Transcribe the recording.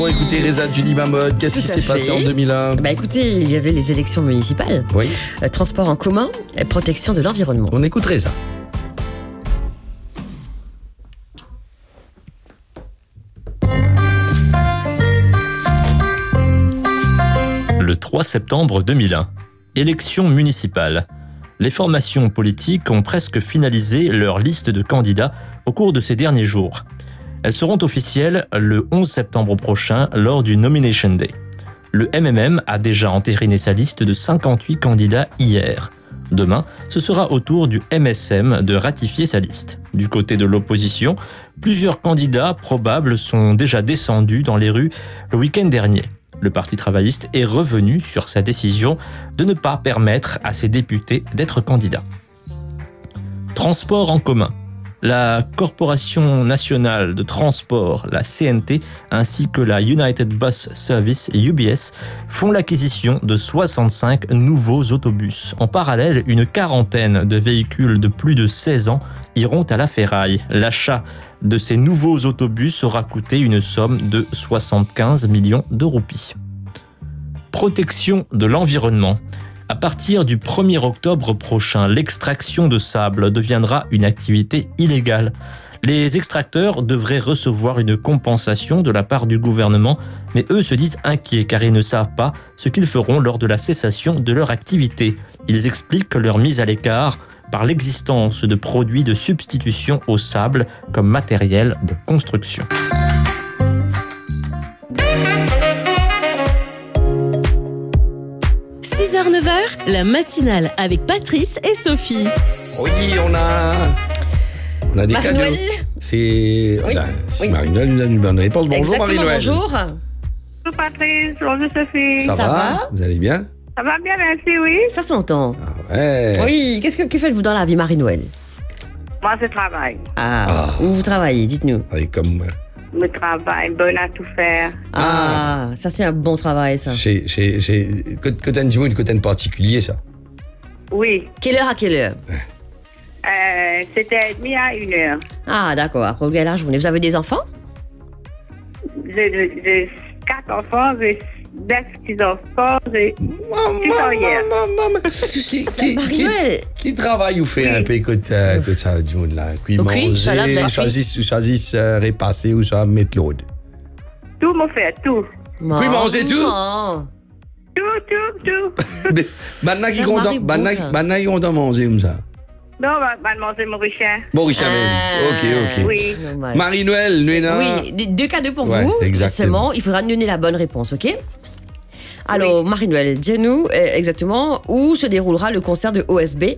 Bon, écoutez, Reza Julie Mamod, qu'est-ce qui s'est passé en 2001 ? Écoutez, il y avait les élections municipales, Oui, transport en commun, protection de l'environnement. on écoute Reza. Le 3 septembre 2001, élection municipale. Les formations politiques ont presque finalisé leur liste de candidats au cours de ces derniers jours. Elles seront officielles le 11 septembre prochain lors du Nomination Day. Le MMM a déjà entériné sa liste de 58 candidats hier. Demain, ce sera au tour du MSM de ratifier sa liste. Du côté de l'opposition, plusieurs candidats probables sont déjà descendus dans les rues le week-end dernier. Le Parti travailliste est revenu sur sa décision de ne pas permettre à ses députés d'être candidats. Transport en commun. La Corporation nationale de transport, la CNT, ainsi que la United Bus Service, UBS, font l'acquisition de 65 nouveaux autobus. En parallèle, une quarantaine de véhicules de plus de 16 ans iront à la ferraille. L'achat de ces nouveaux autobus aura coûté une somme de 75 millions de roupies. Protection de l'environnement. À partir du 1er octobre prochain, l'extraction de sable deviendra une activité illégale. Les extracteurs devraient recevoir une compensation de la part du gouvernement, mais eux se disent inquiets car ils ne savent pas ce qu'ils feront lors de la cessation de leur activité. Ils expliquent leur mise à l'écart par l'existence de produits de substitution au sable comme matériel de construction. La matinale avec Patrice et Sophie. Oui, on a des Marie-Noël. cadeaux. C'est Oui. si Oui. Marie-Noël nous donne une bonne réponse. Bonjour Exactement, Marie-Noël. bonjour. Bonjour Patrice, bonjour Sophie. Ça Ça va va Vous allez bien? Ça va bien, merci, oui. Ça s'entend. Ah ouais. Oui, que faites-vous dans la vie, Marie-Noël? Moi, je travaille. Où vous travaillez, dites-nous. Allez, comme moi. Je travaille, bonne à tout faire. Ça c'est un bon travail, ça. Côté un petit côté particulier, ça. Oui, Quelle heure à quelle heure? c'était demi à 1h. Ah, d'accord, après vous gagnez la journée. Vous avez des enfants? J'ai 4 enfants, j'ai 9 petits-enfants, j'ai 6 ans hier. Marie-Noël. Qui travaille ou fait un peu que ça du monde là? Qui Ok, ça l'a manger, bien choisissent repasser ou ça mettre l'autre. Tout m'a fait, tout. manger tout? Non. Tout. Maintenant qui Ça compte m'arrive beau, ça. maintenant qui compte manger comme ça. Non, va manger mon richard. Bon, Richard, ok. Oui. Normal. Marie-Noël, nous Oui, deux cadeaux pour Ouais, vous. exactement. Seulement, il faudra nous donner la bonne réponse, ok? Alors, Marie-Noël, dis-nous exactement où se déroulera le concert de OSB